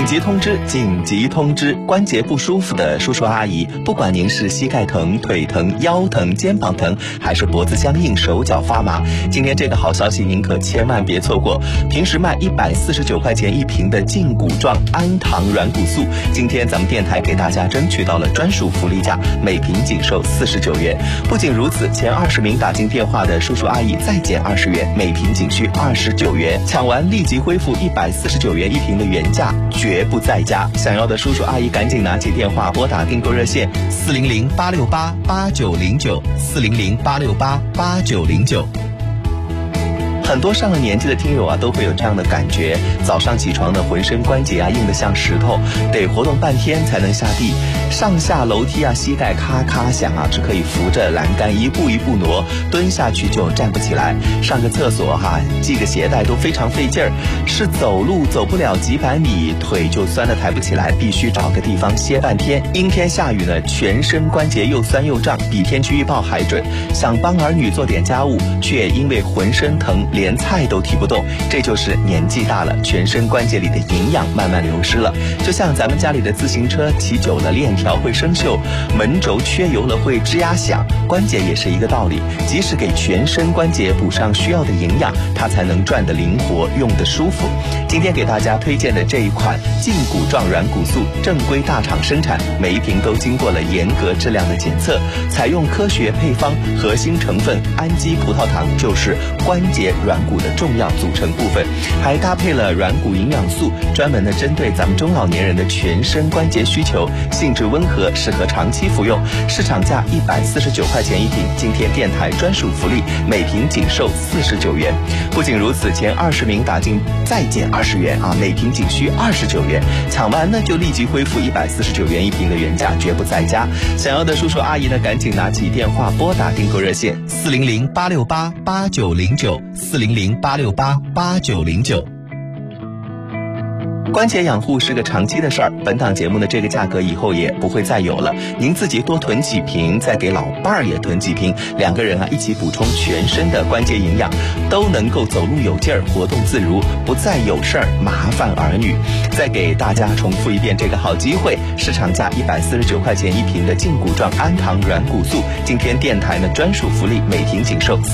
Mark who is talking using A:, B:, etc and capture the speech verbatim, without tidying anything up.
A: 紧急通知！紧急通知！关节不舒服的叔叔阿姨，不管您是膝盖疼、腿疼、腰疼、肩膀疼，还是脖子僵硬、手脚发麻，今天这个好消息您可千万别错过。平时卖一百四十九块钱一瓶的胫骨状氨糖软骨素，今天咱们电台给大家争取到了专属福利价，每瓶仅售四十九元。不仅如此，前二十名打进电话的叔叔阿姨再减二十元，每瓶仅需二十九元。抢完立即恢复一百四十九元一瓶的原价，绝不再加。想要的叔叔阿姨赶紧拿起电话拨打订购热线四零零八六八八九零九四零零八六八八九零九。很多上了年纪的听友啊，都会有这样的感觉，早上起床呢，浑身关节啊硬得像石头，得活动半天才能下地，上下楼梯啊，膝盖咔咔响啊，只可以扶着栏杆一步一步挪，蹲下去就站不起来。上个厕所哈、啊，系个鞋带都非常费劲儿，是走路走不了几百米，腿就酸得抬不起来，必须找个地方歇半天。阴天下雨呢，全身关节又酸又胀，比天气预报还准。想帮儿女做点家务，却因为浑身疼，连菜都提不动，这就是年纪大了，全身关节里的营养慢慢流失了。就像咱们家里的自行车骑久了链条会生锈，门轴缺油了会吱呀响，关节也是一个道理，即使给全身关节补上需要的营养，它才能转得灵活，用得舒服。今天给大家推荐的这一款胫骨状软骨素，正规大厂生产，每一瓶都经过了严格质量的检测，采用科学配方，核心成分氨基葡萄糖就是关节软骨的重要组成部分，还搭配了软骨营养素，专门的针对咱们中老年人的全身关节需求，性质温和，适合长期服用。市场价一百四十九块钱一瓶，今天电台专属福利，每瓶仅售四十九元。不仅如此，前二十名打进再减二十元啊，每瓶仅需二十九元。抢完呢就立即恢复一百四十九元一瓶的原价，绝不再加。想要的叔叔阿姨呢，赶紧拿起电话拨打订购热线四零零八六八八九零九四零零八六八八九零九。关节养护是个长期的事儿，本档节目的这个价格以后也不会再有了，您自己多囤几瓶，再给老伴儿也囤几瓶，两个人啊一起补充全身的关节营养，都能够走路有劲儿，活动自如，不再有事儿麻烦儿女。再给大家重复一遍这个好机会，市场价一百四十九块钱一瓶的胫骨状氨糖软骨素，今天电台呢专属福利，每瓶仅售